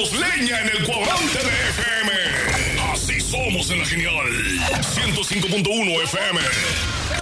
echamos leña en el cuadrante de FM. Así somos en la genial. 105.1 FM.